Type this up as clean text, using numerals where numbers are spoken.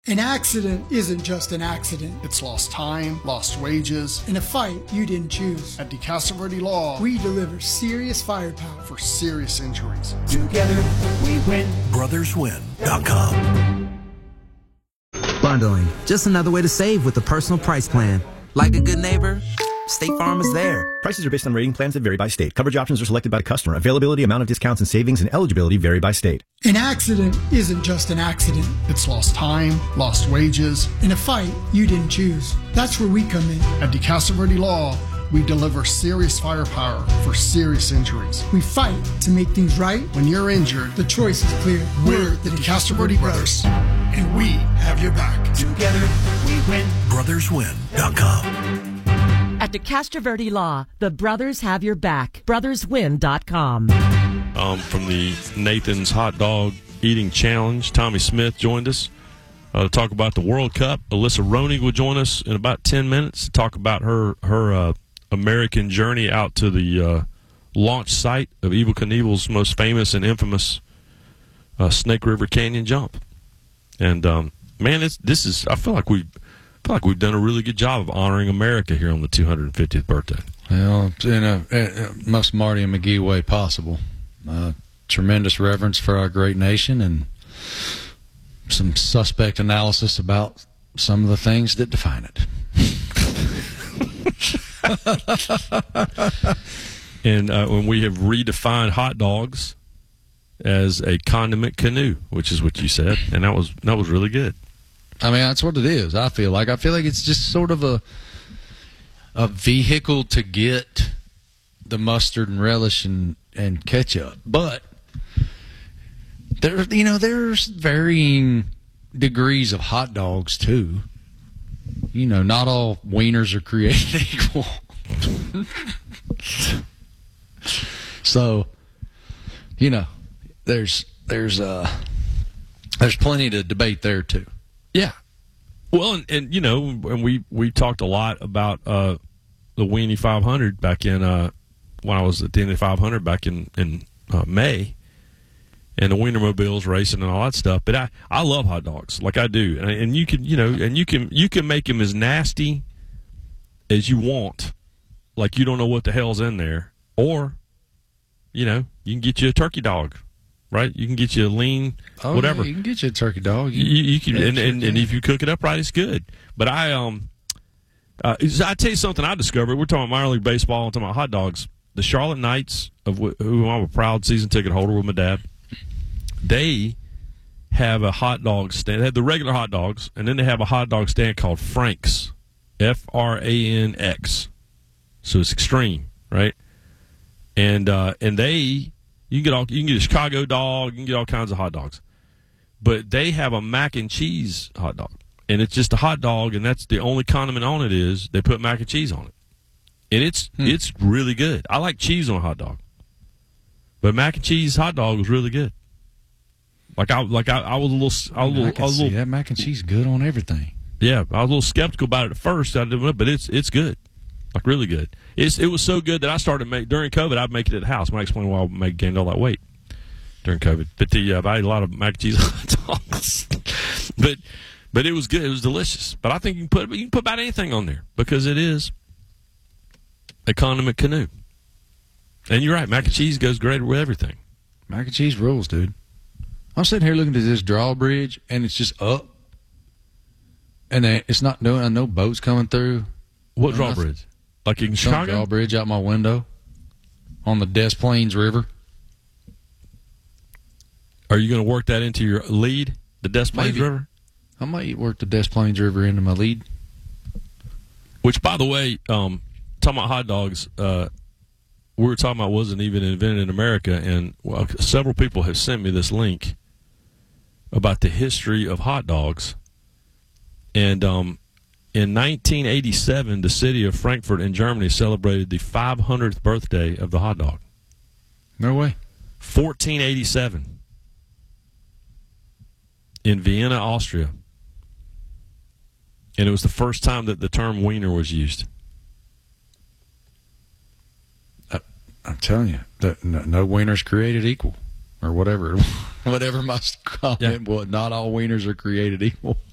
An accident isn't just an accident. It's lost time, lost wages. In a fight you didn't choose. At DeCastroverde Law, we deliver serious firepower for serious injuries. Together we win. BrothersWin.com. Bundling, just another way to save with the personal price plan. Like a good neighbor, State Farm is there. Prices are based on rating plans that vary by state. Coverage options are selected by the customer. Availability, amount of discounts and savings, and eligibility vary by state. An accident isn't just an accident. It's lost time, lost wages. In a fight you didn't choose. That's where we come in. At DeCastroverde Law, we deliver serious firepower for serious injuries. We fight to make things right. When you're injured, the choice is clear. We're the DeCastroverde Brothers, and we have your back. Together we win. BrothersWin.com. At DeCastroverde Law, the brothers have your back. BrothersWin.com. From the Nathan's Hot Dog Eating Challenge, Tommy Smith joined us to talk about the World Cup. Alyssa Ronig will join us in about 10 minutes to talk about her American journey out to the launch site of Evel Knievel's most famous and infamous Snake River Canyon jump. And man, I feel like we've done a really good job of honoring America here on the 250th birthday. Well, in a most Marty and McGee way possible. Tremendous reverence for our great nation and some suspect analysis about some of the things that define it. And when we have redefined hot dogs as a condiment canoe, which is what you said, and that was really good. I mean, that's what it is. I feel like it's just sort of a vehicle to get the mustard and relish and ketchup. But there's varying degrees of hot dogs too. Not all wieners are created equal. So, there's plenty to debate there too. Yeah. Well, and we talked a lot about the Weenie 500 back in when I was at the Indy 500 back in May, and the Wienermobiles racing and all that stuff. But I love hot dogs, like I do, and you can you can make them as nasty as you want, like you don't know what the hell's in there, or you can get you a turkey dog. Right, you can get you a lean, whatever. Yeah, you can get you a turkey dog. You can, and if you cook it up right, it's good. But I tell you something I discovered. We're talking about minor league baseball and talking about hot dogs. The Charlotte Knights, of who I'm a proud season ticket holder with my dad, they have a hot dog stand. They have the regular hot dogs, and then they have a hot dog stand called Frank's, Franx. So it's extreme, right? And they. You can get a Chicago dog. You can get all kinds of hot dogs, but they have a mac and cheese hot dog, and it's just a hot dog, and that's the only condiment on it is they put mac and cheese on it, and it's really good. I like cheese on a hot dog, but mac and cheese hot dog was really good. I was a little. That mac and cheese good on everything. Yeah, I was a little skeptical about it at first. But it's good. Like really good. It was so good that I started during COVID. I'd make it at the house. Might explain why I gained all that weight during COVID. But I ate a lot of mac and cheese hot dogs. but it was good. It was delicious. But I think you can put about anything on there because it is a condiment canoe. And you're right. Mac and cheese goes great with everything. Mac and cheese rules, dude. I'm sitting here looking at this drawbridge and it's just up, and it's not doing. No boats coming through. What drawbridge? Like in Chicago? Some drawbridge out my window on the Des Plaines River. Are you going to work that into your lead, the Des Plaines River? I might work the Des Plaines River into my lead. Which, by the way, talking about hot dogs, we were talking about wasn't even invented in America, and several people have sent me this link about the history of hot dogs. And in 1987, the city of Frankfurt in Germany celebrated the 500th birthday of the hot dog. No way. 1487 in Vienna, Austria. And it was the first time that the term wiener was used. I'm telling you, that no wieners created equal, or whatever my comment was. Not all wieners are created equal.